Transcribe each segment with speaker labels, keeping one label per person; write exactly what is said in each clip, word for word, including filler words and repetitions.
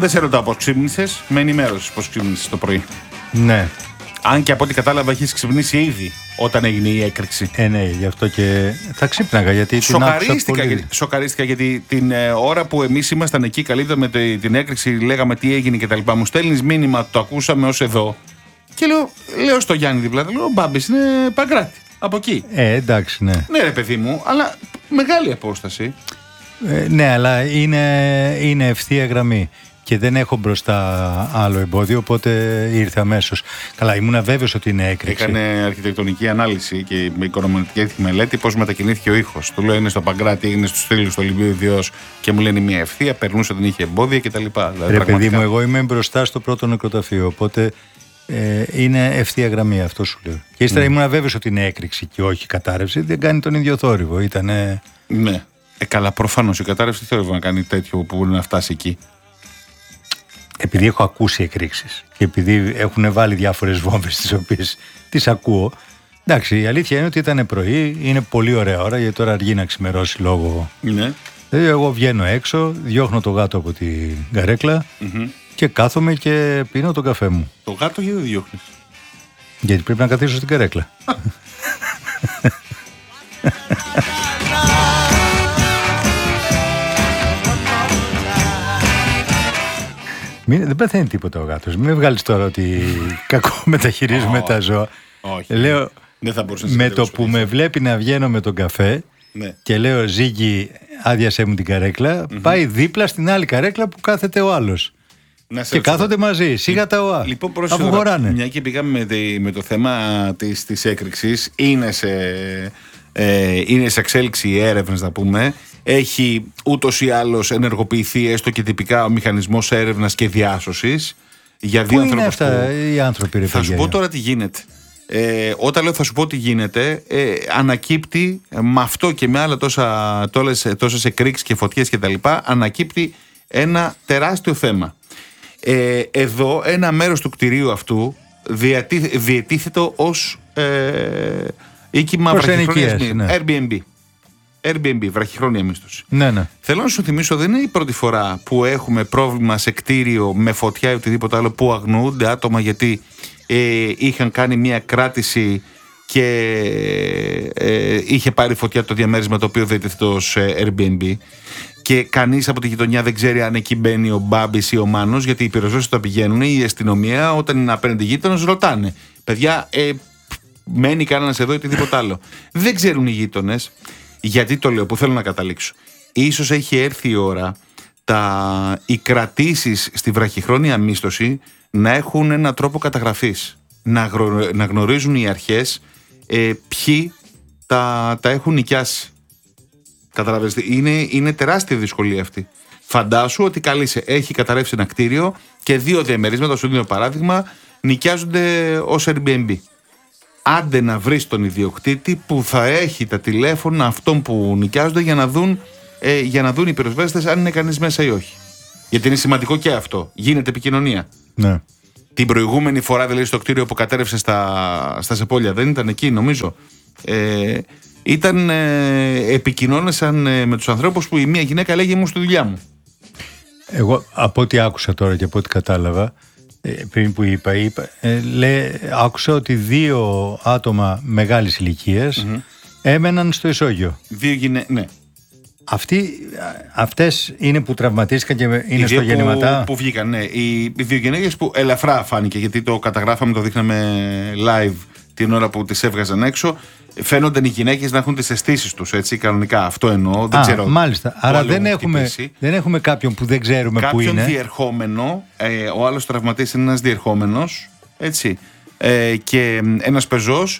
Speaker 1: Δεν σε ρωτάω πώς ξύπνησες, με ενημέρωσες πώς ξύπνησες το πρωί.
Speaker 2: Ναι.
Speaker 1: Αν και από ό,τι κατάλαβα έχεις ξυπνήσει ήδη όταν έγινε η έκρηξη.
Speaker 2: Ε, ναι, γι' αυτό και θα ξύπναγα γιατί την
Speaker 1: Σοκαρίστηκα,
Speaker 2: πολύ...
Speaker 1: γιατί, σοκαρίστηκα γιατί την ε, ώρα που εμείς ήμασταν εκεί, καλύπταμε την έκρηξη, λέγαμε τι έγινε κτλ. Μου στέλνεις μήνυμα, το ακούσαμε ως εδώ. Και λέω, λέω στο Γιάννη δίπλα, λέω, ο Μπάμπης είναι Παγκράτη. Από εκεί.
Speaker 2: Ε, εντάξει, ναι.
Speaker 1: Ναι, ρε παιδί μου, αλλά μεγάλη απόσταση.
Speaker 2: Ε, ναι, αλλά είναι, είναι ευθεία γραμμή. Και δεν έχω μπροστά άλλο εμπόδιο, οπότε ήρθε αμέσως. Καλά, ήμουν βέβαιος ότι είναι έκρηξη.
Speaker 1: Έκανε αρχιτεκτονική ανάλυση και με οικονομική μελέτη πώς μετακινήθηκε ο ήχος. Του λέω είναι στο Παγκράτη, είναι στους Θήλους, στο Ολυμπίου Ιδιός και μου λένε μια ευθεία, περνούσε, δεν είχε εμπόδια κτλ. Δηλαδή,
Speaker 2: ρε παιδί μου, εγώ είμαι μπροστά στο πρώτο νεκροταφείο, οπότε ε, είναι ευθεία γραμμή, αυτό σου λέω. Και ύστερα mm. ήμουν βέβαιος ότι είναι έκρηξη και όχι κατάρρευση, δεν κάνει τον ίδιο θόρυβο. Ήτανε...
Speaker 1: Ναι. Ε, καλά, προφανώς η κατάρρευση θόρυβο να κάνει τέτοιο που μπορεί να φτάσει εκεί.
Speaker 2: Επειδή έχω ακούσει εκρήξεις και επειδή έχουν βάλει διάφορες βόμβες τις οποίες τις ακούω. Εντάξει, η αλήθεια είναι ότι ήταν πρωί, είναι πολύ ωραία ώρα γιατί τώρα αργεί να ξημερώσει λόγω.
Speaker 1: Ναι.
Speaker 2: Δηλαδή, εγώ βγαίνω έξω, διώχνω το γάτο από την καρέκλα mm-hmm. και κάθομαι και πίνω τον καφέ μου.
Speaker 1: Το γάτο γιατί δεν διώχνεις?
Speaker 2: Γιατί πρέπει να καθίσω στην καρέκλα. Μην, δεν πεθαίνει τίποτα ο γάτος. Μην βγάλεις τώρα ότι κακό μεταχειρίζουμε oh, τα ζώα.
Speaker 1: Όχι.
Speaker 2: Λέω,
Speaker 1: δεν θα μπορούσε
Speaker 2: με το που με βλέπει να βγαίνω με τον καφέ
Speaker 1: ναι.
Speaker 2: και λέω Ζήγκη άδειασέ μου την καρέκλα, mm-hmm. πάει δίπλα στην άλλη καρέκλα που κάθεται ο άλλος. Και κάθονται μαζί, σίγα τα ΟΑ.
Speaker 1: Λοιπόν, πρόσεχε, μια και πήγαμε με, με το θέμα της, της έκρηξης, είναι σε, ε, είναι σε εξέλιξη οι έρευνες, να πούμε. Έχει ούτως ή άλλως ενεργοποιηθεί έστω και τυπικά ο μηχανισμός έρευνας και διάσωσης για δύο ανθρώπους.
Speaker 2: Πού είναι αυτά
Speaker 1: που...
Speaker 2: οι άνθρωποι, ρε
Speaker 1: Θα
Speaker 2: παιδιά.
Speaker 1: σου πω τώρα τι γίνεται. Ε, όταν λέω θα σου πω τι γίνεται, ε, ανακύπτει με αυτό και με άλλα τόσα, τόσες, τόσες εκρήξεις και φωτιές και τα λοιπά, ανακύπτει ένα τεράστιο θέμα. Ε, εδώ ένα μέρος του κτηρίου αυτού διατί, διετίθεται ως ε, οίκημα βραχυχρόνιας μίσθωσης, ναι. Airbnb. Airbnb, βραχυχρόνια μίσθωση.
Speaker 2: Ναι, ναι.
Speaker 1: Θέλω να σου θυμίσω, δεν είναι η πρώτη φορά που έχουμε πρόβλημα σε κτίριο με φωτιά ή οτιδήποτε άλλο που αγνοούνται άτομα γιατί ε, είχαν κάνει μια κράτηση και ε, είχε πάρει φωτιά το διαμέρισμα το οποίο διατίθεται ως Airbnb. Και κανείς από τη γειτονιά δεν ξέρει αν εκεί μπαίνει ο Μπάμπης ή ο Μάνος, γιατί οι πυροσβέστες όταν πηγαίνουν, η αστυνομία όταν είναι απέναντι γείτονες ρωτάνε. Παιδιά, ε, μένει κανένας εδώ ή οτιδήποτε άλλο. Δεν ξέρουν οι γείτονες, γιατί το λέω, που θέλω να καταλήξω. Ίσως έχει έρθει η ώρα τα, οι κρατήσεις στη βραχυχρόνια μίσθωση να έχουν έναν τρόπο καταγραφής. Να, γρο, να γνωρίζουν οι αρχές ε, ποιοι τα, τα έχουν νοικιάσει. Καταλαβαίνετε, είναι, είναι τεράστια δυσκολία αυτή. Φαντάσου ότι καλείσαι, έχει καταρρεύσει ένα κτίριο και δύο διαμερίσματα, σου δίνω παράδειγμα, νοικιάζονται ως Airbnb. Άντε να βρεις τον ιδιοκτήτη που θα έχει τα τηλέφωνα αυτών που νοικιάζονται για να δουν, ε, για να δουν οι πυροσβέστες αν είναι κανείς μέσα ή όχι. Γιατί είναι σημαντικό και αυτό. Γίνεται επικοινωνία.
Speaker 2: Ναι.
Speaker 1: Την προηγούμενη φορά, δηλαδή στο κτίριο που κατέρευσε στα, στα Σεπόλια, δεν ήταν εκεί, νομίζω. Ε, Ήταν ε, επικοινώνησαν ε, με τους ανθρώπους που η μία γυναίκα λέγει ήμουν στη δουλειά μου.
Speaker 2: Εγώ από ό,τι άκουσα τώρα και από ό,τι κατάλαβα ε, πριν που είπα, είπα ε, λέ, άκουσα ότι δύο άτομα μεγάλης ηλικίας mm-hmm. έμεναν στο ισόγειο.
Speaker 1: Δύο γυναίκες, ναι.
Speaker 2: Αυτοί, αυτές είναι που τραυματίστηκαν και είναι
Speaker 1: οι
Speaker 2: στο
Speaker 1: που,
Speaker 2: γεννηματά.
Speaker 1: Που βγήκαν, ναι. Οι, οι δύο γυναίκες που ελαφρά φάνηκε, γιατί το καταγράφαμε, το δείχναμε live την ώρα που τις έβγαζαν έξω. Φαίνονται οι γυναίκες να έχουν τις αισθήσεις τους, έτσι, κανονικά. Αυτό εννοώ. Δεν
Speaker 2: Α,
Speaker 1: ξέρω.
Speaker 2: Μάλιστα. Άρα δεν έχουμε, δεν έχουμε κάποιον που δεν ξέρουμε
Speaker 1: κάποιον
Speaker 2: που είναι.
Speaker 1: Κάποιον διερχόμενο. Ε, ο άλλος τραυματής είναι ένας διερχόμενος. Έτσι. Ε, και ένας πεζός.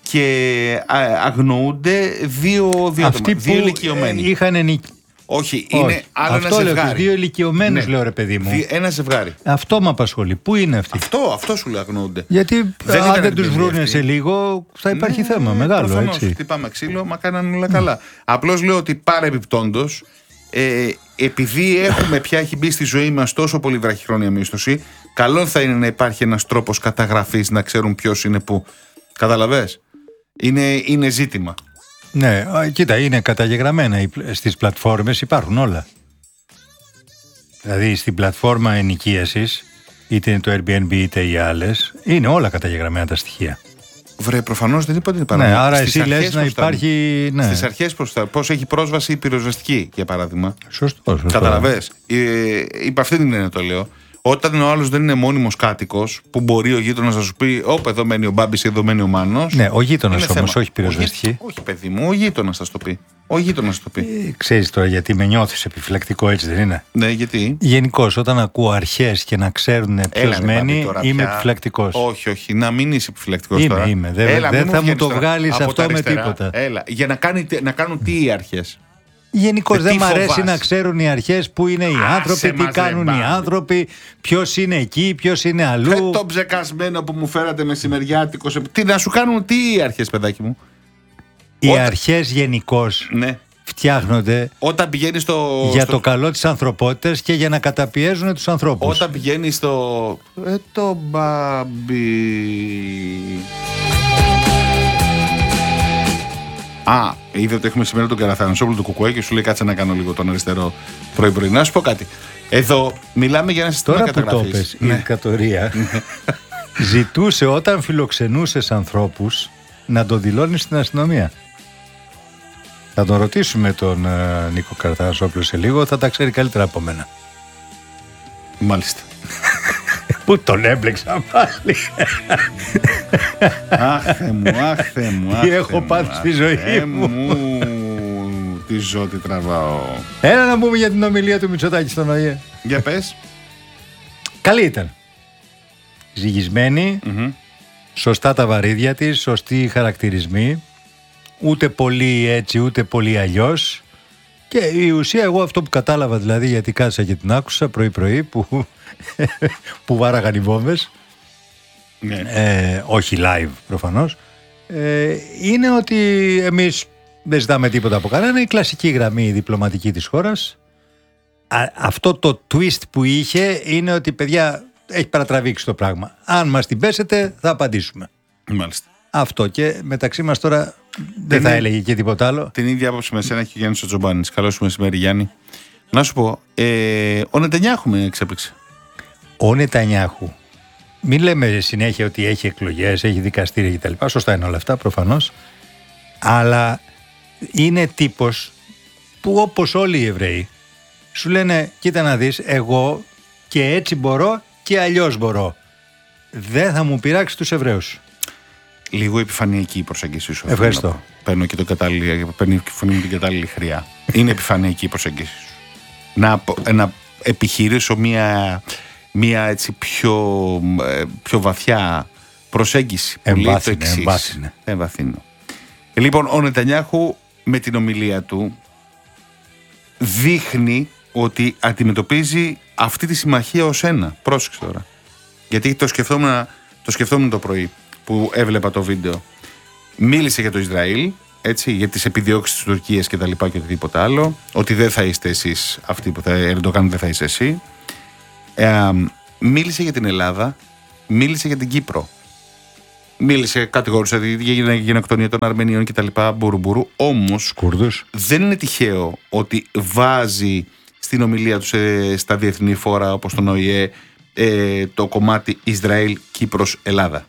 Speaker 1: Και αγνοούνται δύο, δύο,
Speaker 2: Αυτοί
Speaker 1: δύο ηλικιωμένοι.
Speaker 2: Είχαν νικ...
Speaker 1: Όχι, είναι Όχι. άλλο
Speaker 2: αυτό
Speaker 1: ένα ζευγάρι.
Speaker 2: Λέω, δύο ηλικιωμένους, ναι. Λέω ρε παιδί μου.
Speaker 1: Ένα ζευγάρι.
Speaker 2: Αυτό με απασχολεί. Πού είναι αυτοί?
Speaker 1: Αυτό, αυτό σου λέω, αγνοούνται.
Speaker 2: Γιατί δεν αν δεν τους βρούνε σε λίγο θα υπάρχει ναι, θέμα μεγάλο.
Speaker 1: Προφανώς,
Speaker 2: έτσι.
Speaker 1: χτυπάμε ξύλο, μα κάνανε όλα καλά. Mm. Απλώς λέω ότι παρεμπιπτόντως, ε, επειδή έχουμε πια έχει μπει στη ζωή μας τόσο πολύ βραχυχρόνια μίσθωση, καλό θα είναι να υπάρχει ένας τρόπος καταγραφής, να ξέρουν ποιος είναι πού. Καταλαβες? Είναι, είναι ζήτημα.
Speaker 2: Ναι, κοίτα, είναι καταγεγραμμένα στις πλατφόρμες, υπάρχουν όλα. Δηλαδή στην πλατφόρμα ενοικίασης, είτε είναι το Airbnb είτε οι άλλες, είναι όλα καταγεγραμμένα τα στοιχεία.
Speaker 1: Βρε, προφανώς δεν είπα ότι είναι
Speaker 2: Ναι,
Speaker 1: παράδειγμα.
Speaker 2: άρα
Speaker 1: Στις
Speaker 2: εσύ λες να
Speaker 1: προστά-
Speaker 2: υπάρχει. Ναι.
Speaker 1: Στις αρχές πώς έχει πρόσβαση η πυροσβεστική, για παράδειγμα.
Speaker 2: Σωστό, σωστό.
Speaker 1: Καταλαβες. Ε, υπ' αυτή την έννοια το λέω. Όταν ο άλλος δεν είναι μόνιμος κάτοικος, που μπορεί ο γείτονας να σου πει: Όπα, εδώ μένει ο Μπάμπης, εδώ μένει ο Μάνος.
Speaker 2: Ναι, ο γείτονας
Speaker 1: είναι
Speaker 2: όμως,
Speaker 1: θέμα.
Speaker 2: όχι πυροσβεστική.
Speaker 1: Ο γεί- Όχι, παιδί μου, ο γείτονας θα σου το πει. Ο γείτονας θα το πει.
Speaker 2: Ε, ξέρεις τώρα γιατί με νιώθεις επιφυλακτικό, έτσι δεν είναι?
Speaker 1: Ναι, γιατί.
Speaker 2: Γενικώς, όταν ακούω αρχές και να ξέρουν
Speaker 1: Έλα,
Speaker 2: ποιος
Speaker 1: ρε,
Speaker 2: μένει,
Speaker 1: Μπάμπη, τώρα
Speaker 2: είμαι
Speaker 1: πια.
Speaker 2: επιφυλακτικός.
Speaker 1: Όχι, όχι, να μην είσαι επιφυλακτικός
Speaker 2: Είμαι,
Speaker 1: τώρα.
Speaker 2: είμαι. Δεν-
Speaker 1: Έλα,
Speaker 2: δεν
Speaker 1: μην
Speaker 2: θα μου
Speaker 1: βγαίνεις
Speaker 2: το
Speaker 1: τώρα
Speaker 2: βγάλεις
Speaker 1: από
Speaker 2: αυτό
Speaker 1: τα
Speaker 2: με
Speaker 1: αριστερά.
Speaker 2: τίποτα.
Speaker 1: Έλα, για να, κάνει, να κάνουν τι οι αρχές.
Speaker 2: Γενικώς
Speaker 1: Ε,
Speaker 2: δεν
Speaker 1: τι
Speaker 2: μ' αρέσει
Speaker 1: φοβάσαι?
Speaker 2: να ξέρουν οι αρχές που είναι οι
Speaker 1: Άσε
Speaker 2: άνθρωποι, τι
Speaker 1: μας, ρε,
Speaker 2: κάνουν οι
Speaker 1: Μπάμπη.
Speaker 2: άνθρωποι, ποιος είναι εκεί, ποιος είναι αλλού.
Speaker 1: Ε, το ψεκασμένο που μου φέρατε μεσημεριάτικο. σε- Τι να σου κάνουν, τι οι αρχές, παιδάκι μου.
Speaker 2: Οι
Speaker 1: Όταν-
Speaker 2: αρχές γενικώς
Speaker 1: Ναι.
Speaker 2: φτιάχνονται
Speaker 1: Όταν πηγαίνει στο.
Speaker 2: για
Speaker 1: στο-
Speaker 2: το καλό της ανθρωπότητας και για να καταπιέζουν τους ανθρώπους.
Speaker 1: Όταν πηγαίνει στο. Ε, το Μπάμπι. Α, είδε ότι έχουμε σήμερα τον Καραθανασόπουλο του Κουκουέ και σου λέει κάτσε να κάνω λίγο τον αριστερό πρωί-πρωί. Να σου πω κάτι. Εδώ μιλάμε για ένα σύστημα
Speaker 2: Τώρα που το
Speaker 1: καταγραφής.
Speaker 2: πες, η
Speaker 1: Ναι.
Speaker 2: δικτατορία ζητούσε όταν φιλοξενούσες ανθρώπους να το δηλώνεις στην αστυνομία. Θα τον ρωτήσουμε τον ε, Νίκο Καραθανασόπουλο σε λίγο, θα τα ξέρει καλύτερα από μένα.
Speaker 1: Μάλιστα.
Speaker 2: Πού τον έμπλεξα πάλι.
Speaker 1: Αχ, Θεέ μου, αχ, Θεέ μου. αχ,
Speaker 2: Τι
Speaker 1: Θεέ
Speaker 2: έχω
Speaker 1: μου,
Speaker 2: πάθει
Speaker 1: αχ,
Speaker 2: στη ζωή
Speaker 1: Θεέ
Speaker 2: μου.
Speaker 1: μου. Τι ζω, τι τραβάω.
Speaker 2: Έλα να πούμε για την ομιλία του Μητσοτάκη στον ΟΗΕ.
Speaker 1: Για πες.
Speaker 2: Καλή ήταν. Ζυγισμένη,
Speaker 1: Μμμ.
Speaker 2: σωστά τα βαρύδια της, σωστοί οι χαρακτηρισμοί, ούτε πολύ έτσι ούτε πολύ αλλιώς. Και η ουσία, εγώ αυτό που κατάλαβα δηλαδή, γιατί κάθισα και την άκουσα πρωί πρωί που, που βάραγαν οι βόμβες,
Speaker 1: Ναι.
Speaker 2: ε, όχι live προφανώς, ε, είναι ότι εμείς δεν ζητάμε τίποτα από κανένα, η κλασική γραμμή διπλωματική της χώρας. Α, αυτό το twist που είχε είναι ότι, παιδιά, έχει παρατραβήξει το πράγμα. Αν μας την πέσετε θα απαντήσουμε.
Speaker 1: Μάλιστα.
Speaker 2: Αυτό, και μεταξύ μας τώρα δεν
Speaker 1: Είναι-
Speaker 2: θα έλεγε και τίποτα άλλο.
Speaker 1: Την ίδια άποψη με σένα έχει ο Γιάννης ο Τζομπάνης. Καλώς σου μεσημέρι, Γιάννη. Να σου πω, ε, ο Νετανιάχου με εξέπληξε.
Speaker 2: Ο Νετανιάχου, μην λέμε συνέχεια ότι έχει εκλογές, έχει δικαστήρια κτλ. Σωστά είναι όλα αυτά προφανώς. Αλλά είναι τύπος που, όπως όλοι οι Εβραίοι, σου λένε, κοίτα να δεις, εγώ και έτσι μπορώ και αλλιώς μπορώ. Δεν θα μου πειράξει τους Εβραίους.
Speaker 1: Λίγο επιφανειακή η προσέγγιση σου.
Speaker 2: Ευχαριστώ.
Speaker 1: θέλω να πω. Παίρνω και το κατάλληλη, παίρνω και φωνή μου την κατάλληλη χρειά. Είναι επιφανειακή η προσέγγιση σου. Να, απο- να επιχειρήσω μια, μια έτσι πιο, ε, πιο βαθιά προσέγγιση. Που λέει το
Speaker 2: Εμβάθυνε,
Speaker 1: εξής.
Speaker 2: εμβάθυνε.
Speaker 1: Εμβαθύνω. Λοιπόν, ο Νετανιάχου με την ομιλία του δείχνει ότι αντιμετωπίζει αυτή τη συμμαχία ως ένα. Πρόσεξε τώρα. Γιατί το σκεφτόμουν, το σκεφτόμουν το πρωί που έβλεπα το βίντεο. Μίλησε για το Ισραήλ, έτσι, για τις επιδιώξεις της Τουρκίας και τα λοιπά και οτιδήποτε άλλο. Ότι δεν θα είστε εσείς αυτοί που θα Ερντογάν, δεν θα είσαι εσύ. Ε, μίλησε για την Ελλάδα, μίλησε για την Κύπρο. Μίλησε, κατηγόρησε για γενοκτονία των Αρμενίων και τα λοιπά, μπουρουμπουρου. Όμως
Speaker 2: Κούρδους.
Speaker 1: δεν είναι τυχαίο ότι βάζει στην ομιλία του σε, στα διεθνή φόρα όπως τον ΟΗΕ ε, το κομμάτι Ισραήλ, Κύπρος, Ελλάδα.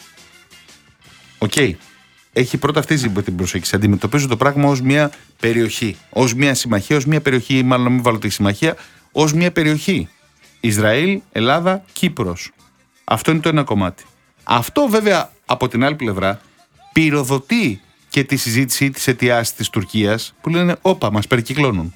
Speaker 1: Οκ. Okay. Έχει πρώτα αυτή την προσέγγιση. Αντιμετωπίζω το πράγμα ως μια περιοχή. Ως μια συμμαχία, ως μια περιοχή, μάλλον να μην βάλω τη συμμαχία, ως μια περιοχή. Ισραήλ, Ελλάδα, Κύπρος. Αυτό είναι το ένα κομμάτι. Αυτό βέβαια από την άλλη πλευρά πυροδοτεί και τη συζήτηση της αιτιάσης της Τουρκίας που λένε όπα μας περικυκλώνουν.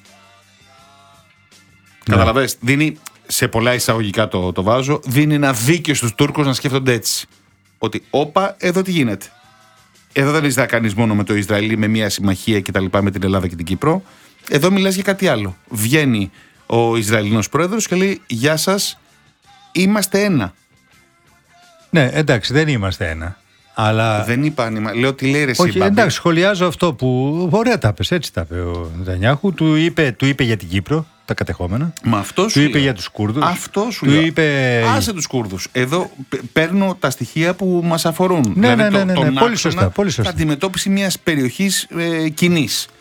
Speaker 1: Ναι. Καταλαβες, δίνει σε πολλά εισαγωγικά το, το βάζω, δίνει ένα δίκαιο στους Τούρκους να σκέφτονται έτσι. Ότι όπα εδώ τι γίνεται. Εδώ δεν είσαι να κάνεις μόνο με το Ισραήλ, με μια συμμαχία και τα λοιπά με την Ελλάδα και την Κύπρο. Εδώ μιλάς για κάτι άλλο. Βγαίνει ο Ισραηλινός πρόεδρος και λέει γεια σας, είμαστε ένα.
Speaker 2: Ναι, εντάξει, δεν είμαστε ένα. Αλλά...
Speaker 1: Δεν είπα άνοιγμα. Λέω τι λέει ρε εσύ,
Speaker 2: Όχι,
Speaker 1: Μπάμπη.
Speaker 2: εντάξει, σχολιάζω αυτό που. Ωραία τα πες, έτσι τα είπε ο Νετανιάχου. Του είπε, του είπε για την Κύπρο, τα κατεχόμενα.
Speaker 1: Μα αυτό σου
Speaker 2: Του είπε
Speaker 1: λέω.
Speaker 2: για τους Κούρδους.
Speaker 1: Αυτό σου
Speaker 2: του
Speaker 1: λέω.
Speaker 2: είπε...
Speaker 1: Άσε τους Κούρδους. Εδώ π- παίρνω τα στοιχεία που μας αφορούν.
Speaker 2: Ναι,
Speaker 1: δηλαδή
Speaker 2: ναι, ναι,
Speaker 1: το,
Speaker 2: ναι,
Speaker 1: τον
Speaker 2: ναι. Πολύ
Speaker 1: άξονα
Speaker 2: σωστά, πολύ σωστά.
Speaker 1: αντιμετώπιση μιας περιοχής ε, κοινής.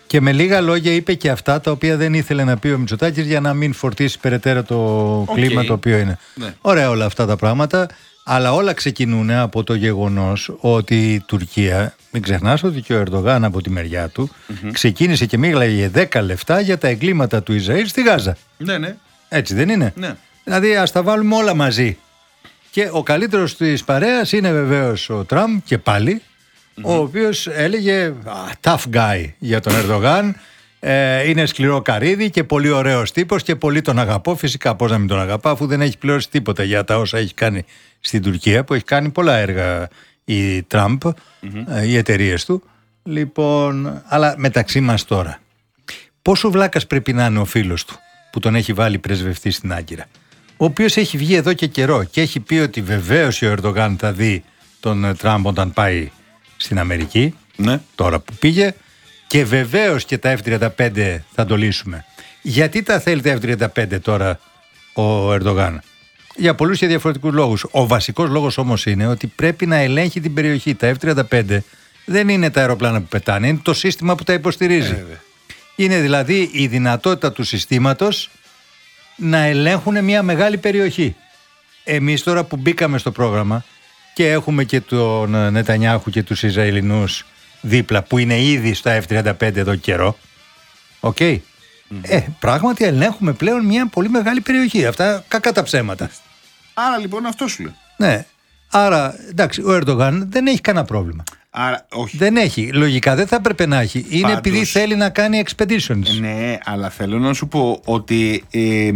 Speaker 2: Και με λίγα λόγια είπε και αυτά τα οποία δεν ήθελε να πει ο Μητσοτάκης για να μην φορτίσει περαιτέρω το okay. κλίμα το οποίο είναι. Ναι. Ωραία όλα αυτά τα πράγματα, αλλά όλα ξεκινούν από το γεγονός ότι η Τουρκία, μην ξεχνάς ότι και ο Ερντογάν από τη μεριά του mm-hmm. ξεκίνησε και μίλαγε δέκα λεπτά για τα εγκλήματα του Ισραήλ στη Γάζα.
Speaker 1: Ναι, ναι.
Speaker 2: Έτσι δεν είναι?
Speaker 1: Ναι.
Speaker 2: Δηλαδή ας τα βάλουμε όλα μαζί. Και ο καλύτερος της παρέας είναι βεβαίως ο Τραμπ και πάλι, mm-hmm. ο οποίος έλεγε tough guy για τον Ερντογάν, ε, είναι σκληρό καρύδι και πολύ ωραίος τύπος και πολύ τον αγαπώ. Φυσικά πώς να μην τον αγαπά, αφού δεν έχει πληρώσει τίποτα για τα όσα έχει κάνει στην Τουρκία, που έχει κάνει πολλά έργα η Τραμπ, mm-hmm. ε, οι εταιρείες του. Λοιπόν, αλλά μεταξύ μας τώρα, πόσο βλάκας πρέπει να είναι ο φίλος του που τον έχει βάλει πρεσβευτή στην Άγκυρα, ο οποίος έχει βγει εδώ και καιρό και έχει πει ότι βεβαίως ο Ερντογάν θα δει τον Τραμπ όταν πάει στην Αμερική, ναι. τώρα που πήγε, και βεβαίως και τα εφ τριάντα πέντε θα το λύσουμε. Γιατί τα θέλει τα εφ τριάντα πέντε τώρα ο Ερντογάν? Για πολλούς και διαφορετικούς λόγους. Ο βασικός λόγος όμως είναι ότι πρέπει να ελέγχει την περιοχή. Τα εφ τριάντα πέντε δεν είναι τα αεροπλάνα που πετάνε, είναι το σύστημα που τα υποστηρίζει. Ε, είναι δηλαδή η δυνατότητα του συστήματος να ελέγχουν μια μεγάλη περιοχή. Εμείς τώρα που μπήκαμε στο πρόγραμμα και έχουμε και τον Νετανιάχου και τους Ισραηλινούς δίπλα που είναι ήδη στα εφ τριάντα πέντε εδώ καιρό, οκ, okay. mm-hmm. ε, πράγματι ελέγχουμε πλέον μια πολύ μεγάλη περιοχή. Αυτά κακά τα ψέματα.
Speaker 1: Άρα λοιπόν αυτό σου λέω.
Speaker 2: Ναι, άρα εντάξει, ο Ερντογάν δεν έχει κανένα πρόβλημα.
Speaker 1: Άρα, όχι.
Speaker 2: Δεν έχει. Λογικά δεν θα έπρεπε να έχει. Είναι Πάντως, επειδή θέλει να κάνει expeditions.
Speaker 1: Ναι, αλλά θέλω να σου πω ότι ε,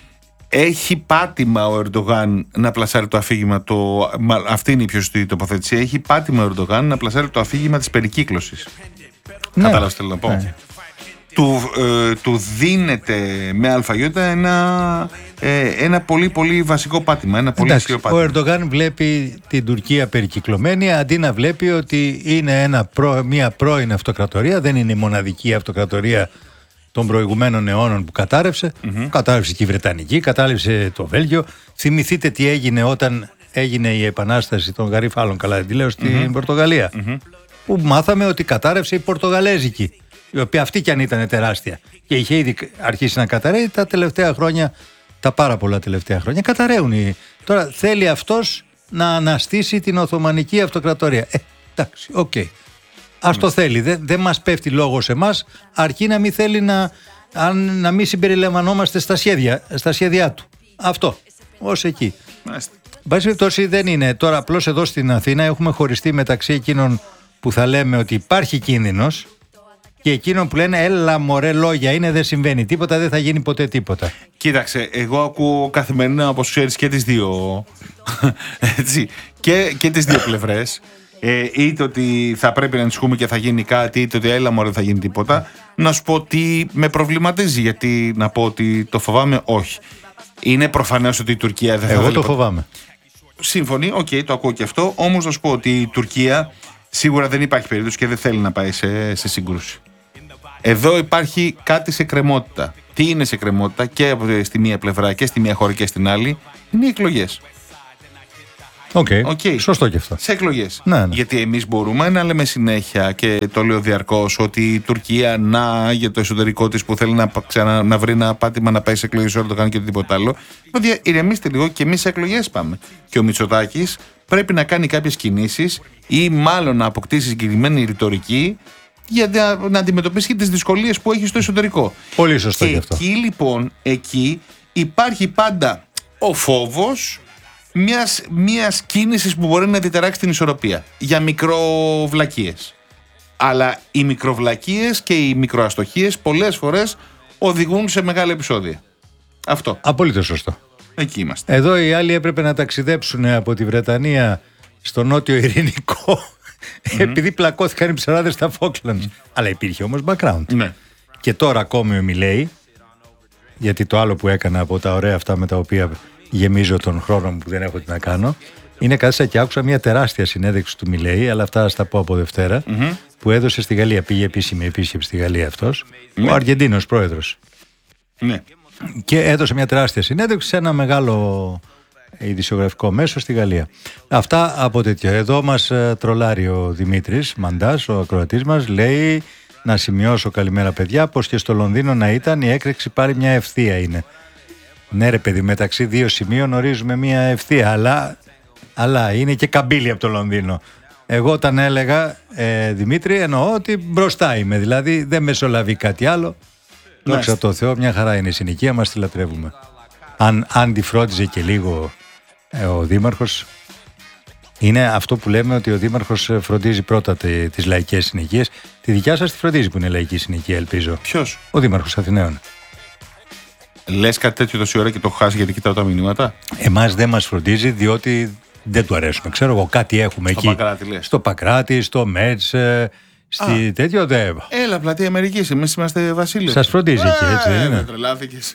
Speaker 1: έχει πάτημα ο Ερντογάν να πλασάρει το αφήγημα. Το, αυτή είναι η πιο σωστή τοποθέτηση. Έχει πάτημα ο Ερντογάν να πλασάρει το αφήγημα της περικύκλωσης. Ναι. Κατάλαβες θέλω να πω. Ναι. Του, ε, του δίνεται με αλφαγιώτα ένα, ε, ένα πολύ πολύ βασικό πάτημα. Ένα πολύ
Speaker 2: Εντάξει,
Speaker 1: πάτημα.
Speaker 2: Ο Ερντογάν βλέπει την Τουρκία περικυκλωμένη, αντί να βλέπει ότι είναι ένα προ, μια πρώην αυτοκρατορία, δεν είναι η μοναδική αυτοκρατορία των προηγουμένων αιώνων που κατάρρευσε. Mm-hmm. Κατάρρευσε και η Βρετανική, κατάρρευσε το Βέλγιο. Θυμηθείτε τι έγινε όταν έγινε η επανάσταση των Γαρίφαλων, καλά δεν τη λέω, στην mm-hmm. Πορτογαλία. Mm-hmm. Που μάθαμε ότι κατάρρευσε η Πορτογαλέζικη, η οποία αυτή κι αν ήταν τεράστια και είχε ήδη αρχίσει να καταραίει τα τελευταία χρόνια, τα πάρα πολλά τελευταία χρόνια καταραίουν. Τώρα θέλει αυτός να αναστήσει την Οθωμανική Αυτοκρατορία. Ε, εντάξει, οκ. Okay. Ας το θέλει, δεν δε μας πέφτει λόγο σε εμάς, αρκεί να μην θέλει να, αν, να μην συμπεριλαμβανόμαστε στα σχέδια, στα σχέδιά του. Αυτό, ως εκεί. Βάση περιπτώσει δεν είναι. Τώρα απλώς εδώ στην Αθήνα έχουμε χωριστεί μεταξύ εκείνων που θα λέμε ότι υπάρχει κίνδυνος και εκείνων που λένε έλα μωρέ λόγια είναι, δεν συμβαίνει τίποτα, δεν θα γίνει ποτέ τίποτα.
Speaker 1: Κοίταξε, εγώ ακούω καθημερινά, όπως ξέρεις, και τις δύο, έτσι, και, και τις δύο πλευρές. Ε, είτε ότι θα πρέπει να ανησυχούμε και θα γίνει κάτι, είτε ότι έλα μωρέ δεν θα γίνει τίποτα. Να σου πω ότι με προβληματίζει, γιατί να πω ότι το φοβάμαι, όχι. Είναι προφανές ότι η Τουρκία δεν θα
Speaker 2: Εγώ
Speaker 1: θέλει
Speaker 2: το
Speaker 1: ποτέ.
Speaker 2: Φοβάμαι.
Speaker 1: Σύμφωνοι, οκ, okay, το ακούω και αυτό. Όμως να σου πω ότι η Τουρκία σίγουρα δεν υπάρχει περίπτωση και δεν θέλει να πάει σε, σε σύγκρουση. Εδώ υπάρχει κάτι σε κρεμότητα. Τι είναι σε κρεμότητα και από στη μία πλευρά και στη μία χώρα και στην άλλη? Είναι οι εκλογές.
Speaker 2: Οκ, okay. okay. Σωστό και αυτό.
Speaker 1: Σε εκλογές.
Speaker 2: Ναι, ναι.
Speaker 1: Γιατί εμείς μπορούμε να λέμε συνέχεια, και το λέω διαρκώς, ότι η Τουρκία να για το εσωτερικό της που θέλει να, ξανα, να βρει ένα πάτημα να πάει σε εκλογές, όλο το κάνει και οτιδήποτε άλλο. Παιδιά, ηρεμήστε λίγο και εμείς σε εκλογές πάμε. Και ο Μητσοτάκης πρέπει να κάνει κάποιες κινήσεις ή μάλλον να αποκτήσει συγκεκριμένη ρητορική για να, να αντιμετωπίσει και τις δυσκολίες που έχει στο εσωτερικό.
Speaker 2: Πολύ σωστό και αυτό.
Speaker 1: Εκεί λοιπόν, εκεί υπάρχει πάντα ο φόβος μιας, μιας κίνησης που μπορεί να διτεράξει την ισορροπία για μικροβλακίες. Αλλά οι μικροβλακίες και οι μικροαστοχίες πολλές φορές οδηγούν σε μεγάλα επεισόδια. Αυτό.
Speaker 2: Απολύτως σωστό.
Speaker 1: Εκεί είμαστε.
Speaker 2: Εδώ οι άλλοι έπρεπε να ταξιδέψουν από τη Βρετανία στο νότιο Ειρηνικό mm-hmm. επειδή πλακώθηκαν οι ψαράδες στα Falklands. Mm-hmm. Αλλά υπήρχε όμως background.
Speaker 1: Ναι.
Speaker 2: Και τώρα ακόμη ο Μιλέη, γιατί το άλλο που έκανα από τα ωραία αυτά με τα οποία γεμίζω τον χρόνο μου που δεν έχω τι να κάνω, είναι κάθισα και άκουσα μια τεράστια συνέντευξη του Μιλέη, αλλά αυτά θα τα πω από Δευτέρα, mm-hmm. που έδωσε στη Γαλλία. Πήγε επίσημη επίσκεψη στη Γαλλία αυτός, mm-hmm. ο Αργεντίνος πρόεδρος.
Speaker 1: Ναι.
Speaker 2: Και έδωσε μια τεράστια συνέντευξη σε ένα μεγάλο ειδησιογραφικό μέσο στη Γαλλία. Αυτά από τέτοιο. Εδώ μας τρολάρει ο Δημήτρης Μαντάς, ο ακροατής μας, λέει να σημειώσω, καλημέρα παιδιά, πως και στο Λονδίνο να ήταν η έκρηξη πάλι μια ευθεία είναι. Ναι ρε παιδί, μεταξύ δύο σημείων ορίζουμε μια ευθεία, αλλά, αλλά είναι και καμπύλη από το Λονδίνο. Εγώ όταν έλεγα ε, Δημήτρη, εννοώ ότι μπροστά είμαι, δηλαδή δεν μεσολαβεί κάτι άλλο. Δόξα τω Θεώ, μια χαρά είναι η συνοικία μας, τη λατρεύουμε. Αν, αν τη φρόντιζε και λίγο ε, ο Δήμαρχος, είναι αυτό που λέμε ότι ο Δήμαρχος φροντίζει πρώτα τις λαϊκές συνοικίες. Τη δικιά σας τη φροντίζει που είναι λαϊκή συνοικία, ελπίζω.
Speaker 1: Ποιος?
Speaker 2: Ο Δήμαρχος Αθηναίων.
Speaker 1: Λες κάτι τέτοιο τόση ώρα και το χάσει γιατί κοιτάω τα μηνύματα?
Speaker 2: Εμάς δεν μας φροντίζει διότι δεν του αρέσουμε. Ξέρω εγώ, κάτι έχουμε
Speaker 1: στο
Speaker 2: εκεί.
Speaker 1: Πακράτη, λες.
Speaker 2: Στο Πακράτη, στο Μέτς, ε, στη Α, τέτοιο δε.
Speaker 1: Έλα, πλατεία Αμερικής, εμείς είμαστε Βασίλειο.
Speaker 2: Σας φροντίζει εκεί, έτσι δεν είναι?
Speaker 1: Δεν τρελάθηκες.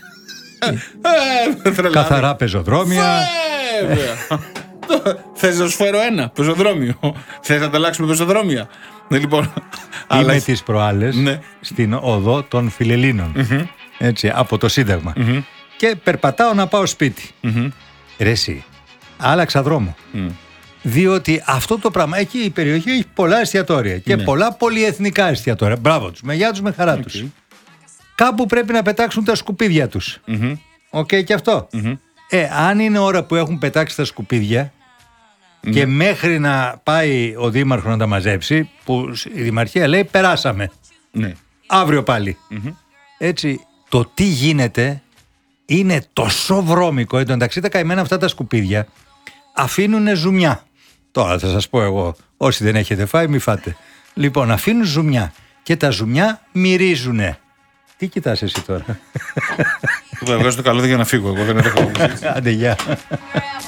Speaker 2: Καθαρά πεζοδρόμια.
Speaker 1: Θες να σου φέρω ένα πεζοδρόμιο? Θες να ανταλλάξουμε πεζοδρόμια? Λοιπόν,
Speaker 2: είμαι αλλά... τις προάλλες ναι. στην οδό των Φιλελλήνων, mm-hmm. έτσι, από το Σύνταγμα, mm-hmm. και περπατάω να πάω σπίτι. Mm-hmm. Ρε εσύ, άλλαξα δρόμο. Mm. Διότι αυτό το πράγμα, εκεί η περιοχή έχει πολλά εστιατόρια και ναι. πολλά πολυεθνικά εστιατόρια. Μπράβο τους, με γεια τους, με χαρά okay. τους. Κάπου πρέπει να πετάξουν τα σκουπίδια τους. Οκ, mm-hmm. okay, και αυτό. Mm-hmm. Ε, αν είναι ώρα που έχουν πετάξει τα σκουπίδια mm. και μέχρι να πάει ο Δήμαρχος να τα μαζέψει, που η Δημαρχία λέει περάσαμε. Mm. Αύριο πάλι. Mm-hmm. Έτσι, το τι γίνεται είναι τόσο βρώμικο. Εν τω μεταξύ τα καημένα αυτά τα σκουπίδια αφήνουν ζουμιά. Τώρα θα σας πω εγώ, όσοι δεν έχετε φάει μη φάτε. Λοιπόν, αφήνουν ζουμιά και τα ζουμιά μυρίζουνε. Τι κοιτάς εσύ τώρα?
Speaker 1: Θα βγάζω το καλώδιο για να φύγω. Εγώ δεν έχω.
Speaker 2: Άντε, γεια.